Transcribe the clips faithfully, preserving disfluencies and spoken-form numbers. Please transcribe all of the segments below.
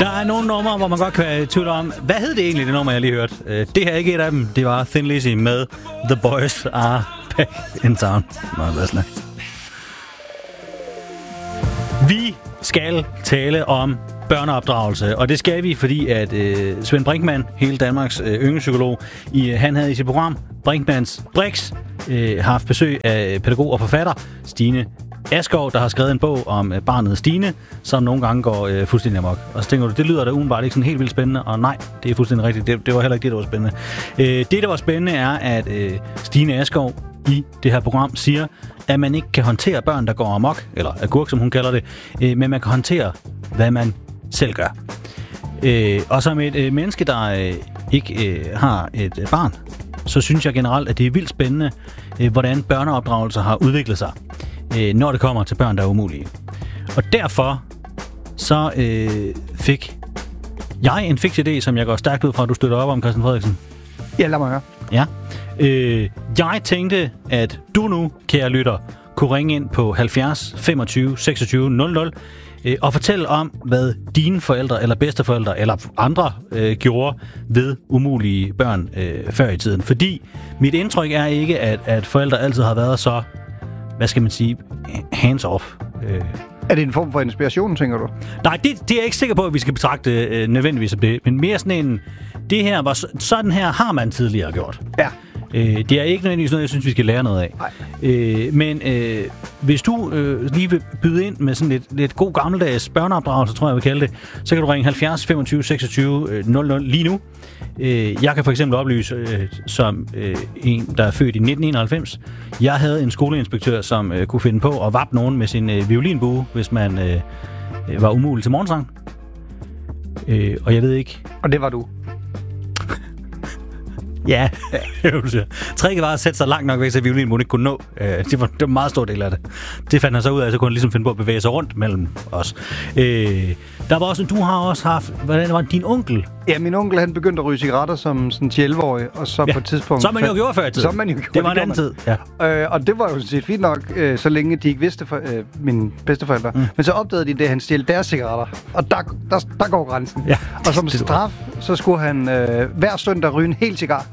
Der er nogle numre, hvor man godt kan være i tvivl om, hvad hed det egentlig, det nummer, jeg lige hørte? Det her er ikke et af dem. Det var Thin Lizzy med The Boys Are Back in Town. Nå, lad os Vi skal tale om børneopdragelse, og det skal vi, fordi at øh, Svend Brinkmann, hele Danmarks øh, ynglepsykolog, i, han havde i sit program Brinkmanns Brix øh, haft besøg af pædagog og forfatter Stine Askov, der har skrevet en bog om øh, barnet Stine, som nogle gange går øh, fuldstændig amok. Og så tænker du, det lyder da udenbart ikke sådan helt vildt spændende, og nej, det er fuldstændig rigtigt. Det, det var heller ikke det, der var spændende. Øh, det, der var spændende, er, at øh, Stine Askov i det her program siger, at man ikke kan håndtere børn, der går amok, eller agurk, som hun kalder det, øh, men man kan håndtere, hvad man selv gør. Øh, og som et øh, menneske, der øh, ikke øh, har et øh, barn, så synes jeg generelt, at det er vildt spændende, øh, hvordan børneopdragelser har udviklet sig, øh, når det kommer til børn, der er umulige. Og derfor så øh, fik jeg en fix idé, som jeg går stærkt ud fra, at du støtter op om, Christian Frederiksen. Ja, lad mig høre. Ja. Øh, jeg tænkte, at du nu, kære lytter, kunne ringe ind på halvfjerds femogtyve seksogtyve nul nul øh, og fortælle om, hvad dine forældre eller bedsteforældre eller andre øh, gjorde ved umulige børn øh, før i tiden. Fordi mit indtryk er ikke, at, at forældre altid har været så, hvad skal man sige, hands off. Øh. Er det en form for inspiration, tænker du? Nej, det, det er jeg ikke sikker på, at vi skal betragte øh, nødvendigvis af det. Men mere sådan en, det her var, sådan her har man tidligere gjort. Ja. Øh, det er ikke nødvendigvis noget, jeg synes, vi skal lære noget af. Øh, men øh, hvis du øh, lige vil byde ind med sådan lidt, lidt god gammeldags børneopdragelse, tror jeg, jeg vil kalde det, så kan du ringe halvfjerds femogtyve seksogtyve nul nul lige nu. Øh, jeg kan for eksempel oplyse, øh, som øh, en, der er født i nitten enoghalvfems, jeg havde en skoleinspektør, som øh, kunne finde på at vappe nogen med sin øh, violinbue, hvis man øh, var umulig til morgensang. Øh, og jeg ved ikke... Og det var du? Ja, det du siger. Tricket var at sætte sig langt nok væk, så violinbuen ikke kunne nå. Øh, det, var, det var en meget stor del af det. Det fandt han så ud af, så kunne han ligesom finde på at bevæge sig rundt mellem os. Øh, der var også, du har også haft, hvordan var din onkel? Ja, min onkel, han begyndte at ryge cigaretter som sådan ti-elleve-årig, og så ja. på et tidspunkt... Som man jo gjorde før i tiden. Som man jo gjorde. Det var en anden tid, ja. Øh, og det var jo set fint nok, øh, så længe de ikke vidste, for, øh, mine bedsteforældre. Mm. Men så opdagede de det, at han stjælte deres cigaretter. Og der, der, der går grænsen. Ja. Og som straf, så skulle han øh, hver søndag ryge en hel cigar.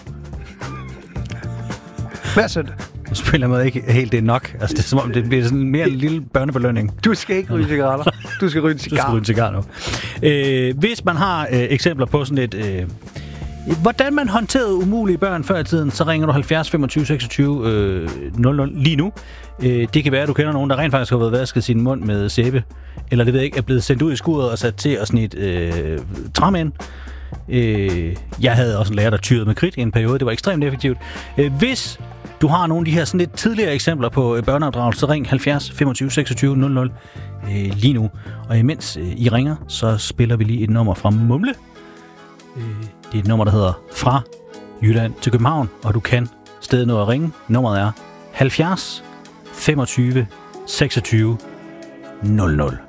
Hver søndag. Jeg spiller mig ikke helt det nok. Altså, det er som om, det bliver sådan mere en lille børnebelønning. Du skal ikke ryge cigaretter. Du skal ryge en cigar. Du skal ryge en cigar nu. Øh, hvis man har øh, eksempler på sådan et... Øh, hvordan man håndterede umulige børn før i tiden, så ringer du halvfjerds femogtyve seksogtyve nul nul lige nu. Øh, det kan være, at du kender nogen, der rent faktisk har været vasket sin mund med sæbe. Eller det ved jeg ikke, er blevet sendt ud i skuret og sat til at snit øh, træmænd. Øh, jeg havde også en lærer, der tyrede med kridt i en periode. Det var ekstremt effektivt. Øh, hvis du har nogle af de her sådan lidt tidligere eksempler på børneopdragelse, så ring halvfjerds femogtyve seksogtyve nul nul øh, lige nu. Og imens øh, I ringer, så spiller vi lige et nummer fra Mumle. Øh, det er et nummer, der hedder Fra Jylland til København, og du kan stadig nå at ringe. Nummeret er halvfjerds femogtyve seksogtyve nul nul.